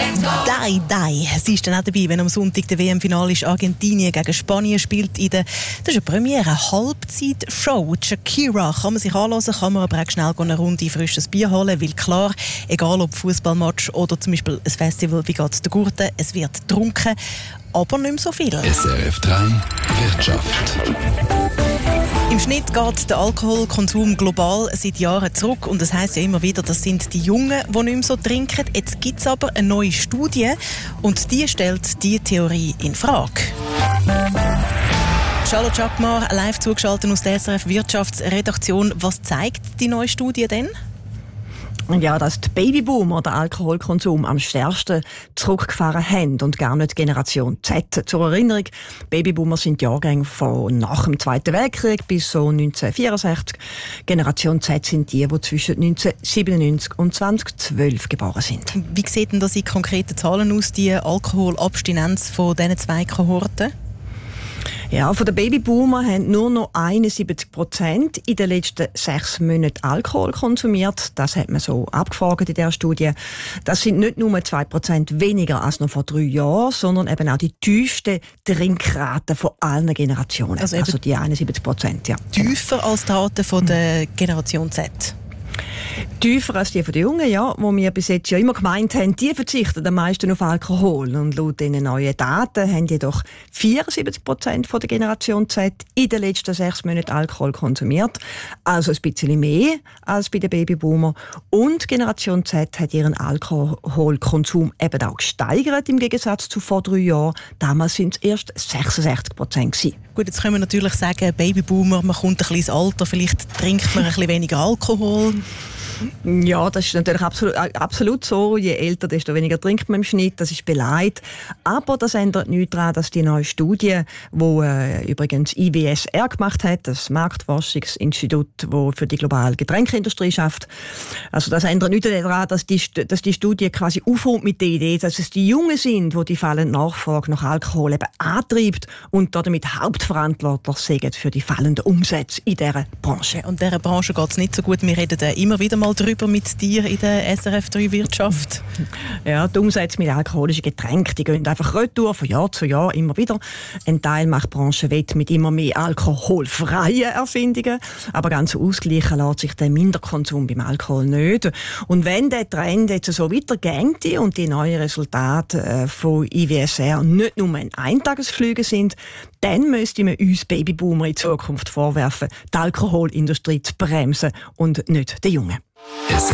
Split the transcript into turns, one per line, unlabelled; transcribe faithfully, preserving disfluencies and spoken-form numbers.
Dai, dai. Sie ist dann auch dabei, wenn am Sonntag der W M-Final ist, Argentinien gegen Spanien spielt. In der, das ist eine Premiere, eine Halbzeitshow. Shakira kann man sich anhören, kann man aber auch schnell eine Runde frisches Bier holen, weil klar, egal ob Fußballmatch oder zum Beispiel ein Festival wie gerade der Gurten, es wird getrunken, aber nicht mehr so viel.
S R F drei Wirtschaft.
Im Schnitt geht der Alkoholkonsum global seit Jahren zurück und das heisst ja immer wieder, das sind die Jungen, die nicht mehr so trinken. Jetzt gibt es aber eine neue Studie und die stellt diese Theorie in Frage. Charlotte Schackmar, live zugeschaltet aus der S R F Wirtschaftsredaktion. Was zeigt die neue Studie denn?
Ja, dass die Babyboomer den Alkoholkonsum am stärksten zurückgefahren haben und gar nicht Generation Z. Zur Erinnerung, Babyboomer sind Jahrgänge von nach dem Zweiten Weltkrieg bis so neunzehnhundertvierundsechzig. Generation Z sind die, die zwischen neunzehnhundertsiebenundneunzig und zweitausendzwölf geboren sind.
Wie sieht denn das in konkreten Zahlen aus, die Alkoholabstinenz von diesen zwei Kohorten?
Ja, von den Babyboomer haben nur noch einundsiebzig Prozent in den letzten sechs Monaten Alkohol konsumiert. Das hat man so abgefragt in dieser Studie. Das sind nicht nur zwei Prozent weniger als noch vor drei Jahren, sondern eben auch die tiefsten Trinkraten von allen Generationen. Also, also die einundsiebzig Prozent, ja.
Tiefer als die Raten von der Generation Z?
Tiefer als die von den Jungen, ja, wo wir bis jetzt ja immer gemeint haben, die verzichten am meisten auf Alkohol. Und laut diesen neuen Daten haben jedoch vierundsiebzig Prozent von der Generation Z in den letzten sechs Monaten Alkohol konsumiert. Also ein bisschen mehr als bei den Babyboomer. Und Generation Z hat ihren Alkoholkonsum eben auch gesteigert im Gegensatz zu vor drei Jahren. Damals sind es erst sechsundsechzig Prozent gewesen.
Gut, jetzt können wir natürlich sagen, Babyboomer, man kommt ein bisschen ins Alter, vielleicht trinkt man ein bisschen weniger Alkohol.
Ja, das ist natürlich absolut, absolut so. Je älter, desto weniger trinkt man im Schnitt. Das ist beleidigt. Aber das ändert nichts daran, dass die neue Studie, die äh, übrigens I W S R gemacht hat, das Marktforschungsinstitut, das für die globale Getränkeindustrie schafft, also das ändert nichts daran, dass die, dass die Studie quasi aufhört mit der Idee, dass es die Jungen sind, die die fallende Nachfrage nach Alkohol eben antreibt und damit hauptverantwortlich sind für die fallenden Umsätze in dieser Branche.
Und dieser Branche geht es nicht so gut. Wir reden da immer wieder mal drüber mit dir in der S R F drei Wirtschaft.
Ja, die Umsätze mit alkoholischen Getränken, die gehen einfach retour von Jahr zu Jahr immer wieder. Ein Teil macht die Branche wett mit immer mehr alkoholfreien Erfindungen, aber ganz ausgleichen lässt sich der Minderkonsum beim Alkohol nicht. Und wenn der Trend jetzt so weitergeht und die neuen Resultate von I W S R nicht nur ein Eintagesflüge sind, dann müsste man uns Babyboomer in Zukunft vorwerfen, die Alkoholindustrie zu bremsen und nicht den Jungen.